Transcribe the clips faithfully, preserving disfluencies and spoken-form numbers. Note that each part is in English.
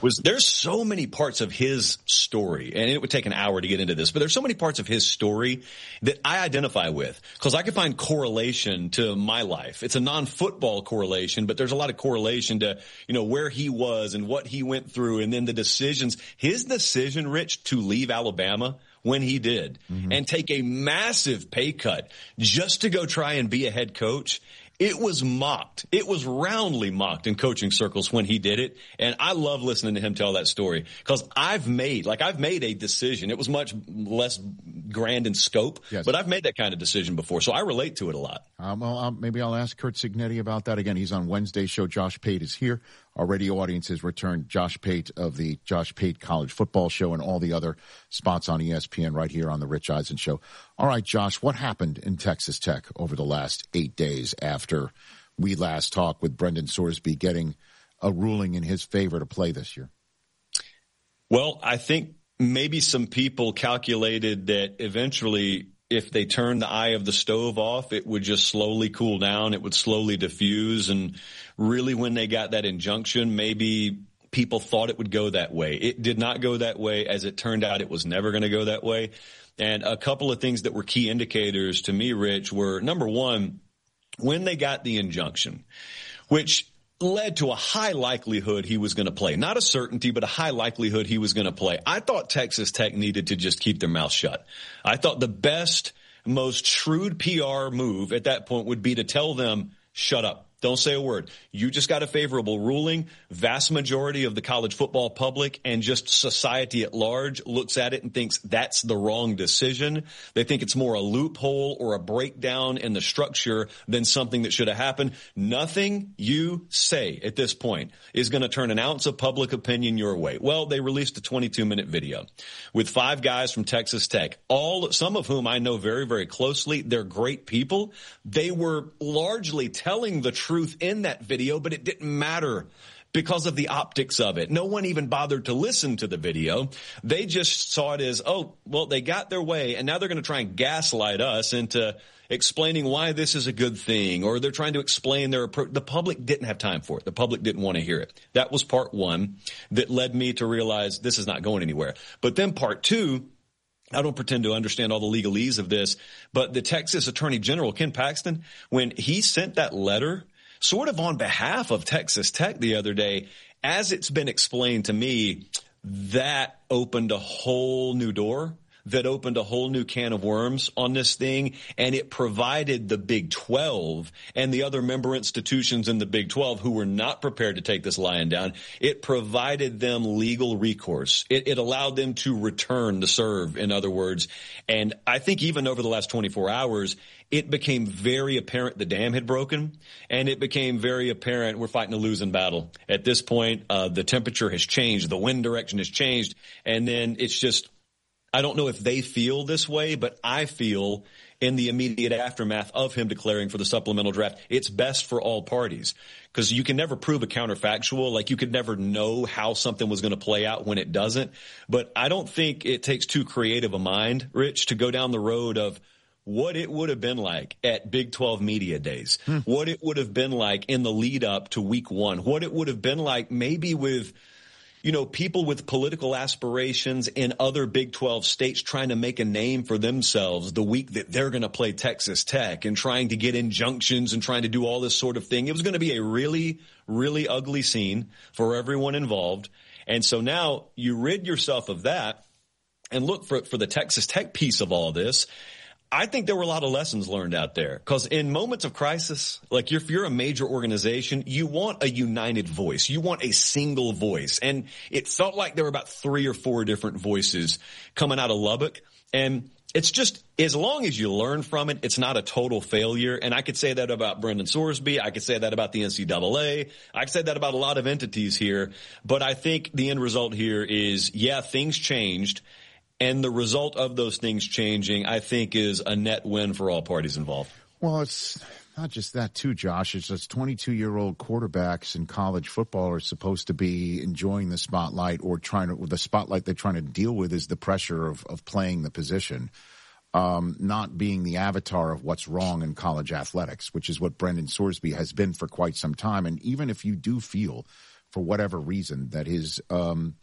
was there's so many parts of his story, and it would take an hour to get into this, but there's so many parts of his story that I identify with because I can find correlation to my life. It's a non-football correlation, but there's a lot of correlation to, you know, where he was and what he went through and then the decisions. His decision, Rich, to leave Alabama when he did mm-hmm. and take a massive pay cut just to go try and be a head coach. It was mocked. It was roundly mocked in coaching circles when he did it. And I love listening to him tell that story because I've made, like I've made a decision. It was much less grand in scope, yes. but I've made that kind of decision before. So I relate to it a lot. Um, well, um, maybe I'll ask Curt Cignetti about that again. He's on Wednesday's show. Josh Pate is here. Our radio audience has returned. Josh Pate of the Josh Pate College Football Show and all the other spots on E S P N right here on the Rich Eisen Show. All right, Josh, what happened in Texas Tech over the last eight days after we last talked with Brendan Sorsby getting a ruling in his favor to play this year? Well, I think maybe some people calculated that eventually if they turned the eye of the stove off, it would just slowly cool down. It would slowly diffuse. And really when they got that injunction, maybe people thought it would go that way. It did not go that way. As it turned out, it was never going to go that way. And a couple of things that were key indicators to me, Rich, were number one, when they got the injunction, which led to a high likelihood he was going to play. Not a certainty, but a high likelihood he was going to play. I thought Texas Tech needed to just keep their mouth shut. I thought the best, most shrewd P R move at that point would be to tell them, shut up. Don't say a word. You just got a favorable ruling. Vast majority of the college football public and just society at large looks at it and thinks that's the wrong decision. They think it's more a loophole or a breakdown in the structure than something that should have happened. Nothing you say at this point is going to turn an ounce of public opinion your way. Well, they released a twenty-two minute video with five guys from Texas Tech, all, some of whom I know very, very closely. They're great people. They were largely telling the truth in that video, but it didn't matter because of the optics of it. No one even bothered to listen to the video. They just saw it as, oh, well, they got their way, and now they're going to try and gaslight us into explaining why this is a good thing, or they're trying to explain their approach. The public didn't have time for it. The public didn't want to hear it. That was part one that led me to realize this is not going anywhere. But then part two, I don't pretend to understand all the legalese of this, but the Texas Attorney General, Ken Paxton, when he sent that letter sort of on behalf of Texas Tech the other day, as it's been explained to me, that opened a whole new door, that opened a whole new can of worms on this thing, and it provided the Big twelve and the other member institutions in the Big twelve who were not prepared to take this lying down. It provided them legal recourse. It, it allowed them to return the serve, in other words. And I think even over the last twenty-four hours, it became very apparent the dam had broken, and it became very apparent we're fighting a losing battle. At this point, uh, the temperature has changed, the wind direction has changed, and then it's just, I don't know if they feel this way, but I feel in the immediate aftermath of him declaring for the supplemental draft, it's best for all parties because you can never prove a counterfactual. Like you could never know how something was going to play out when it doesn't. But I don't think it takes too creative a mind, Rich, to go down the road of what it would have been like at Big twelve Media Days, hmm. what it would have been like in the lead up to week one, what it would have been like maybe with, you know, people with political aspirations in other Big twelve states trying to make a name for themselves the week that they're going to play Texas Tech and trying to get injunctions and trying to do all this sort of thing. It was going to be a really, really ugly scene for everyone involved. And so now you rid yourself of that and look for, for the Texas Tech piece of all this. I think there were a lot of lessons learned out there because in moments of crisis, like if you're a major organization, you want a united voice. You want a single voice. And it felt like there were about three or four different voices coming out of Lubbock. And it's just, as long as you learn from it, it's not a total failure. And I could say that about Brendan Sorsby. I could say that about the N C double A. I could say that about a lot of entities here. But I think the end result here is, yeah, things changed. And the result of those things changing, I think, is a net win for all parties involved. Well, it's not just that, too, Josh. It's just twenty-two-year-old quarterbacks in college football are supposed to be enjoying the spotlight or trying to – the spotlight they're trying to deal with is the pressure of, of playing the position, um, not being the avatar of what's wrong in college athletics, which is what Brendan Sorsby has been for quite some time. And even if you do feel – for whatever reason, that his um,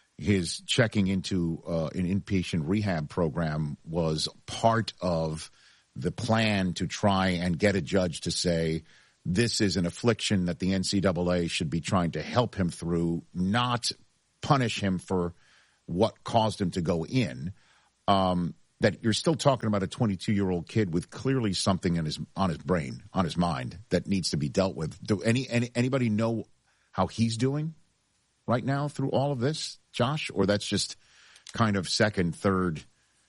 his checking into uh, an inpatient rehab program was part of the plan to try and get a judge to say this is an affliction that the N C double A should be trying to help him through, not punish him for what caused him to go in. Um, that you're still talking about a twenty-two-year-old kid with clearly something in his on his brain, on his mind, that needs to be dealt with. Do any, any anybody know how he's doing right now through all of this, Josh? Or that's just kind of second, third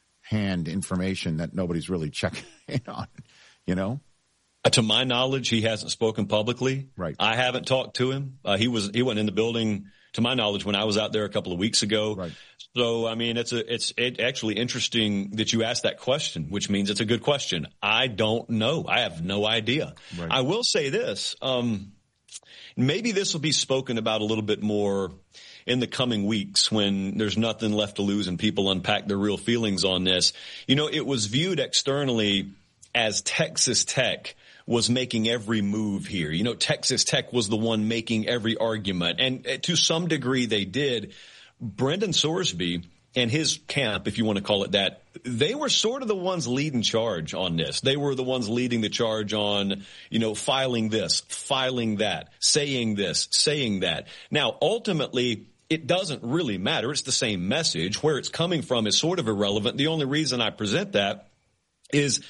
hand information that nobody's really checking in on, you know? Uh, to my knowledge, he hasn't spoken publicly. Right. I haven't talked to him. Uh, he was he went in the building, to my knowledge, when I was out there a couple of weeks ago. Right. So, I mean, it's a, it's it actually interesting that you asked that question, which means it's a good question. I don't know. I have no idea. Right. I will say this. Um, maybe this will be spoken about a little bit more in the coming weeks when there's nothing left to lose and people unpack their real feelings on this. You know, it was viewed externally as Texas Tech was making every move here. You know, Texas Tech was the one making every argument. And to some degree they did. Brendan Sorsby and his camp, if you want to call it that, they were sort of the ones leading charge on this. They were the ones leading the charge on, you know, filing this, filing that, saying this, saying that. Now, ultimately, it doesn't really matter. It's the same message. Where it's coming from is sort of irrelevant. The only reason I present that is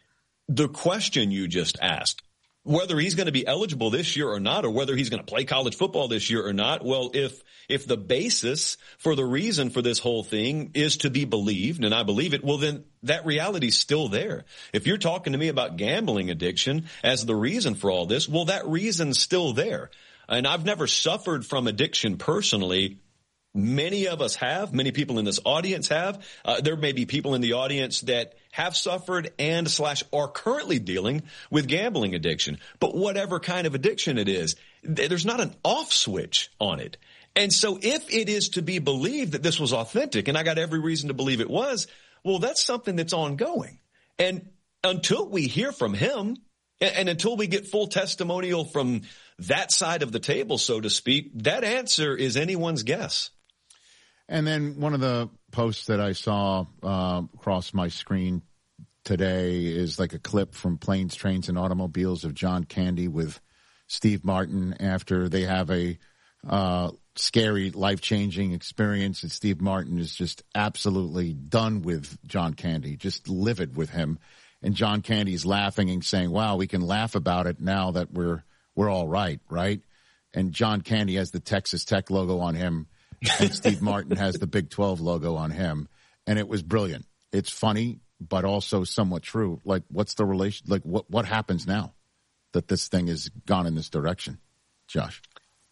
the question you just asked, whether he's going to be eligible this year or not, or whether he's going to play college football this year or not. Well, if if the basis for the reason for this whole thing is to be believed, and I believe it, well, then that reality's still there. If you're talking to me about gambling addiction as the reason for all this, well, that reason's still there. And I've never suffered from addiction personally. Many of us have. Many people in this audience have. Uh, there may be people in the audience that have suffered and slash are currently dealing with gambling addiction. But whatever kind of addiction it is, there's not an off switch on it. And so if it is to be believed that this was authentic, and I got every reason to believe it was, well, that's something that's ongoing. And until we hear from him, and, and until we get full testimonial from that side of the table, so to speak, that answer is anyone's guess. And then one of the posts that I saw uh, across my screen today is like a clip from Planes, Trains, and Automobiles of John Candy with Steve Martin after they have a uh, scary, life-changing experience. And Steve Martin is just absolutely done with John Candy, just livid with him. And John Candy's laughing and saying, wow, we can laugh about it now that we're we're all right, right? And John Candy has the Texas Tech logo on him. And Steve Martin has the Big twelve logo on him. And it was brilliant. It's funny, but also somewhat true. Like, what's the relation? Like, what, what happens now that this thing has gone in this direction, Josh?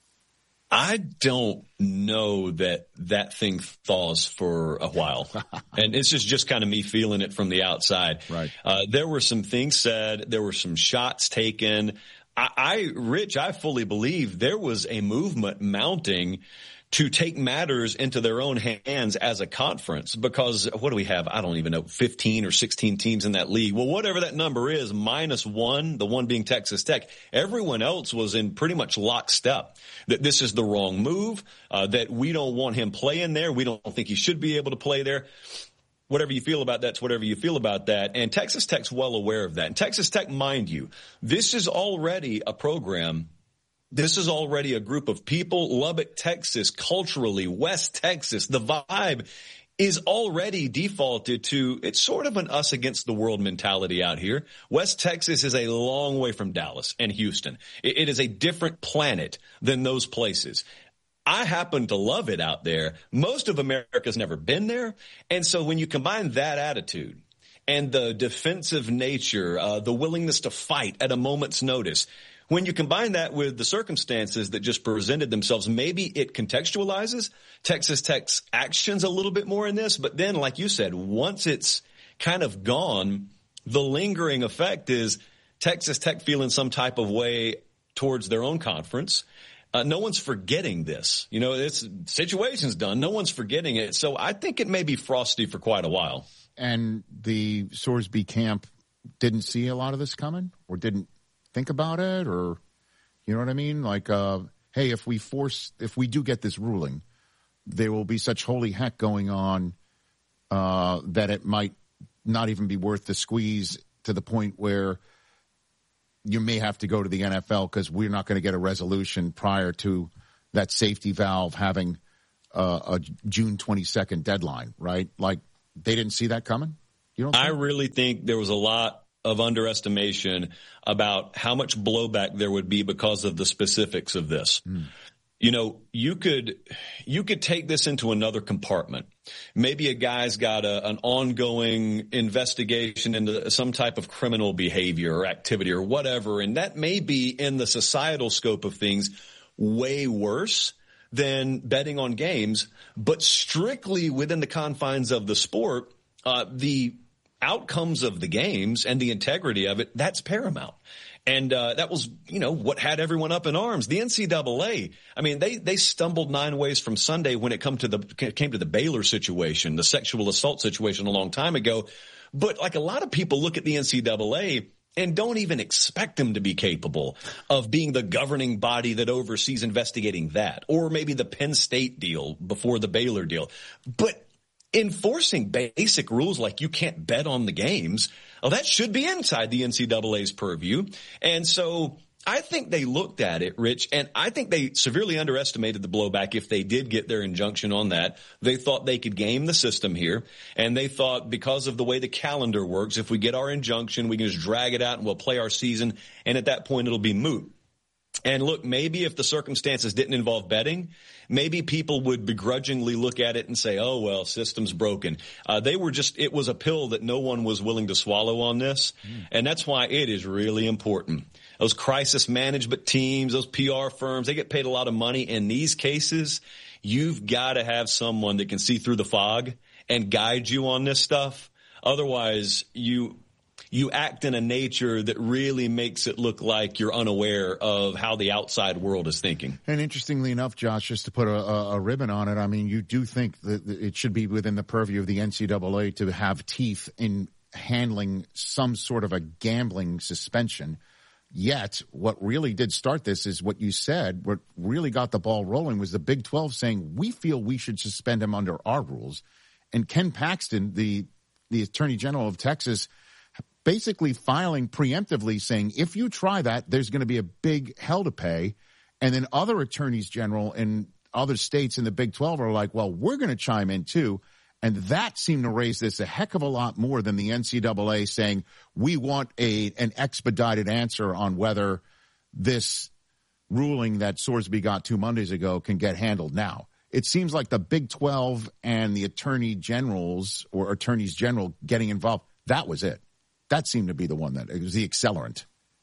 I don't know that that thing thaws for a while. And this is just kind of me feeling it from the outside. Right. Uh, there were some things said. There were some shots taken. I, I, Rich, I fully believe there was a movement mounting to take matters into their own hands as a conference, because what do we have? I don't even know, fifteen or sixteen teams in that league. Well, whatever that number is, minus one, the one being Texas Tech, everyone else was in pretty much lockstep that this is the wrong move, uh, that we don't want him playing there. We don't think he should be able to play there. Whatever you feel about that's whatever you feel about that. And Texas Tech's well aware of that. And Texas Tech, mind you, this is already a program. This is already a group of people. Lubbock, Texas, culturally, West Texas, the vibe is already defaulted to, it's sort of an us against the world mentality out here. West Texas is a long way from Dallas and Houston. It, it is a different planet than those places. I happen to love it out there. Most of America's never been there. And so when you combine that attitude and the defensive nature, uh, the willingness to fight at a moment's notice, when you combine that with the circumstances that just presented themselves, maybe it contextualizes Texas Tech's actions a little bit more in this. But then, like you said, once it's kind of gone, the lingering effect is Texas Tech feeling some type of way towards their own conference. Uh, no one's forgetting this. You know, this situation's done. No one's forgetting it. So I think it may be frosty for quite a while. And the Sorsby camp didn't see a lot of this coming, or didn't think about it, or, you know what I mean? Like, uh, hey, if we force, if we do get this ruling, there will be such holy heck going on uh, that it might not even be worth the squeeze to the point where you may have to go to the N F L because we're not going to get a resolution prior to that safety valve having uh, a June twenty-second deadline, right? Like, they didn't see that coming? You don't think? I really think there was a lot of underestimation about how much blowback there would be because of the specifics of this. Mm. You know, you could you could take this into another compartment. Maybe a guy's got a, an ongoing investigation into some type of criminal behavior or activity or whatever, and that may be in the societal scope of things way worse than betting on games, but strictly within the confines of the sport, uh, the outcomes of the games and the integrity of it, that's paramount. And uh, that was, you know, what had everyone up in arms. The N C double A, I mean, they they stumbled nine ways from Sunday when it come to the came to the Baylor situation, the sexual assault situation a long time ago. But like a lot of people look at the N C double A and don't even expect them to be capable of being the governing body that oversees investigating that, or maybe the Penn State deal before the Baylor deal. But enforcing basic rules like you can't bet on the games, well, that should be inside the N C double A's purview. And so I think they looked at it, Rich, and I think they severely underestimated the blowback if they did get their injunction on that. They thought they could game the system here, and they thought because of the way the calendar works, if we get our injunction, we can just drag it out and we'll play our season, and at that point it'll be moot. And look, maybe if the circumstances didn't involve betting, maybe people would begrudgingly look at it and say, oh, well, system's broken. Uh, they were just, it was a pill that no one was willing to swallow on this. Mm. And that's why it is really important. Those crisis management teams, those P R firms, they get paid a lot of money. In these cases, you've got to have someone that can see through the fog and guide you on this stuff. Otherwise, you you act in a nature that really makes it look like you're unaware of how the outside world is thinking. And interestingly enough, Josh, just to put a, a, a ribbon on it, I mean, you do think that it should be within the purview of the N C double A to have teeth in handling some sort of a gambling suspension. Yet, what really did start this is what you said, what really got the ball rolling was the Big twelve saying, we feel we should suspend him under our rules. And Ken Paxton, the the Attorney General of Texas, basically filing preemptively saying, if you try that, there's going to be a big hell to pay. And then other attorneys general in other states in the Big twelve are like, well, we're going to chime in too. And that seemed to raise this a heck of a lot more than the N C double A saying, we want a an expedited answer on whether this ruling that Sorsby got two Mondays ago can get handled now. It seems like the Big twelve and the attorney generals or attorneys general getting involved, that was it. That seemed to be the one that it was the accelerant.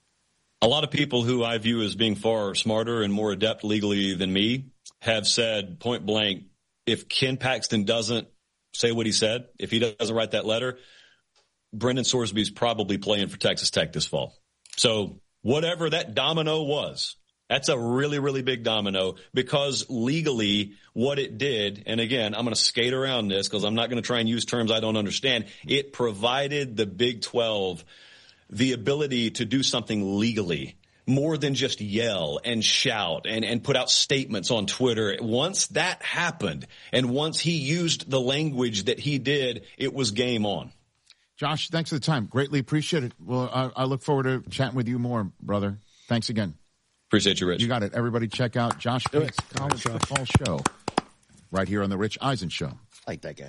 A lot of people who I view as being far smarter and more adept legally than me have said point blank, if Ken Paxton doesn't say what he said, if he doesn't write that letter, Brendan Sorsby's probably playing for Texas Tech this fall. So whatever that domino was, that's a really, really big domino because legally what it did, and again, I'm going to skate around this because I'm not going to try and use terms I don't understand. It provided the Big twelve the ability to do something legally more than just yell and shout and, and put out statements on Twitter. Once that happened and once he used the language that he did, it was game on. Josh, thanks for the time. Greatly appreciate it. Well, I, I look forward to chatting with you more, brother. Thanks again. Appreciate you, Rich. You got it. Everybody check out Josh Pate's College Football Show right here on The Rich Eisen Show. I like that guy.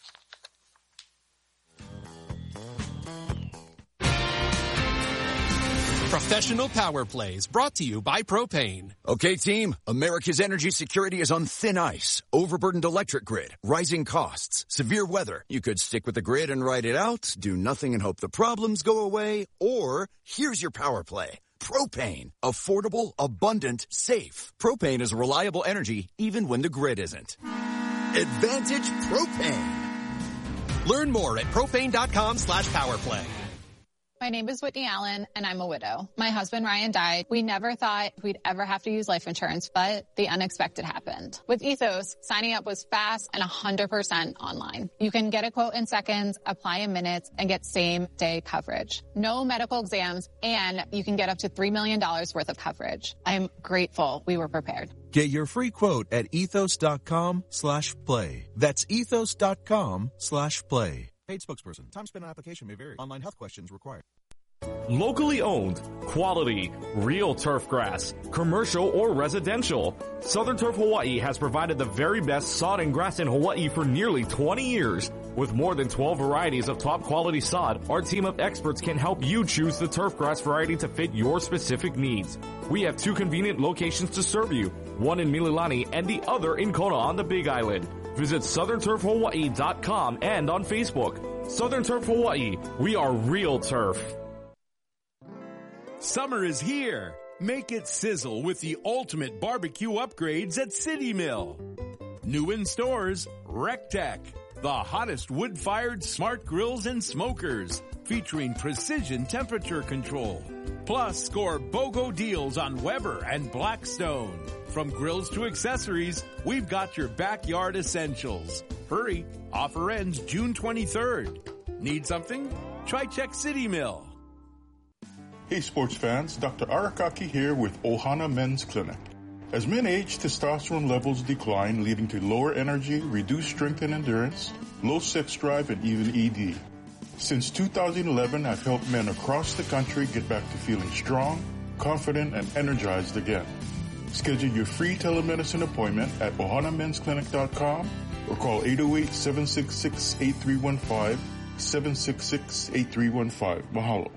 Professional Power Plays brought to you by Propane. Okay, team, America's energy security is on thin ice. Overburdened electric grid, rising costs, severe weather. You could stick with the grid and ride it out, do nothing and hope the problems go away, or here's your power play. Propane. Affordable, abundant, safe. Propane is reliable energy even when the grid isn't. Advantage Propane. Learn more at propane.com slash powerplay. My name is Whitney Allen, and I'm a widow. My husband, Ryan, died. We never thought we'd ever have to use life insurance, but the unexpected happened. With Ethos, signing up was fast and one hundred percent online. You can get a quote in seconds, apply in minutes, and get same-day coverage. No medical exams, and you can get up to three million dollars worth of coverage. I'm grateful we were prepared. Get your free quote at ethos.com slash play. That's ethos.com slash play. Paid spokesperson. Time spent on application may vary. Online health questions required. Locally owned, quality, real turf grass, commercial or residential. Southern Turf Hawaii has provided the very best sod and grass in Hawaii for nearly twenty years. With more than twelve varieties of top quality sod, our team of experts can help you choose the turf grass variety to fit your specific needs. We have two convenient locations to serve you, one in Mililani and the other in Kona on the Big Island. Visit southern turf hawaii dot com and on Facebook. Southern Turf Hawaii, we are real turf. Summer is here. Make it sizzle with the ultimate barbecue upgrades at City Mill. New in stores, RecTech, the hottest wood-fired smart grills and smokers, featuring precision temperature control. Plus, score BOGO deals on Weber and Blackstone. From grills to accessories, we've got your backyard essentials. Hurry, offer ends June twenty-third. Need something? Try check City Mill. Hey sports fans, Doctor Arakaki here with Ohana Men's Clinic. As men age, testosterone levels decline, leading to lower energy, reduced strength and endurance, low sex drive, and even E D. Since two thousand eleven, I've helped men across the country get back to feeling strong, confident, and energized again. Schedule your free telemedicine appointment at ohana mens clinic dot com or call eight oh eight, seven six six, eight three one five, seven six six, eight three one five. Mahalo.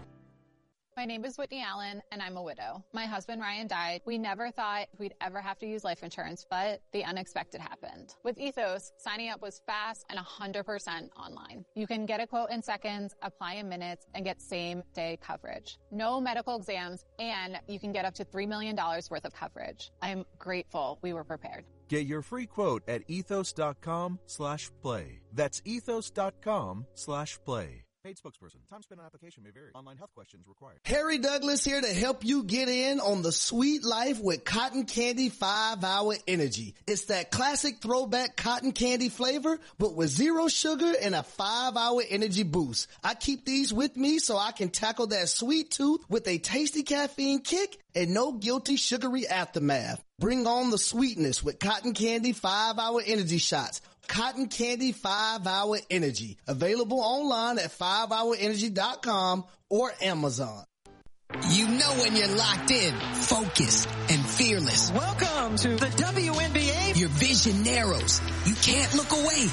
My name is Whitney Allen, and I'm a widow. My husband, Ryan, died. We never thought we'd ever have to use life insurance, but the unexpected happened. With Ethos, signing up was fast and one hundred percent online. You can get a quote in seconds, apply in minutes, and get same-day coverage. No medical exams, and you can get up to three million dollars worth of coverage. I'm grateful we were prepared. Get your free quote at ethos.com slash play. That's ethos.com slash play. Paid spokesperson. Time spent on application may vary. Online health questions required. Harry Douglas here to help you get in on the sweet life with Cotton Candy five hour Energy. It's that classic throwback cotton candy flavor, but with zero sugar and a five hour energy boost. I keep these with me so I can tackle that sweet tooth with a tasty caffeine kick and no guilty sugary aftermath. Bring on the sweetness with Cotton Candy five hour Energy shots. Cotton Candy five hour Energy. Available online at five hour energy dot com or Amazon. You know when you're locked in, focused, and fearless. Welcome to the W N B A. Your vision narrows. You can't look away.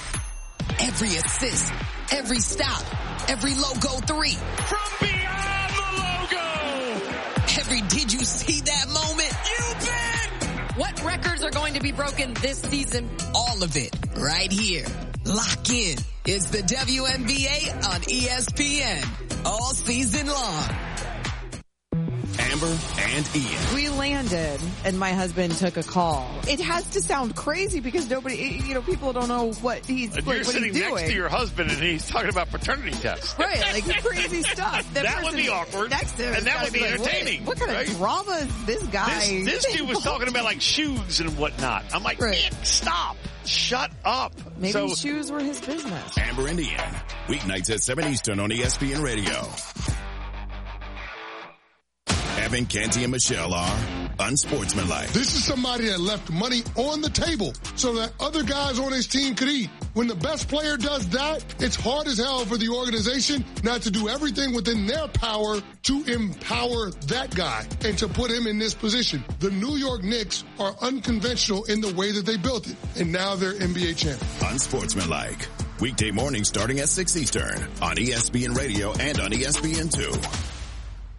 Every assist, every stop, every logo three. From beyond the logo. Every did you see that moment? You bet. What records are going to be broken this season? All of it right here. Lock in. It's the W N B A on E S P N all season long. Amber and Ian. We landed and my husband took a call. It has to sound crazy because nobody, you know, people don't know what he's, and what, you're what sitting he's doing. next to your husband and he's talking about paternity tests. Right, like crazy stuff. That, that would be awkward. Next to him and that would be like, entertaining. What, what kind right? of drama is this guy? This, this dude was talking about like shoes and whatnot. I'm like, right. Nick, stop. Shut up. Maybe so, shoes were his business. Amber and Ian. Weeknights at seven Eastern on E S P N Radio. Evan, Canty, and Michelle are unsportsmanlike. This is somebody that left money on the table so that other guys on his team could eat. When the best player does that, it's hard as hell for the organization not to do everything within their power to empower that guy and to put him in this position. The New York Knicks are unconventional in the way that they built it, and now they're N B A champions. Unsportsmanlike. Weekday mornings starting at six Eastern on E S P N Radio and on E S P N two.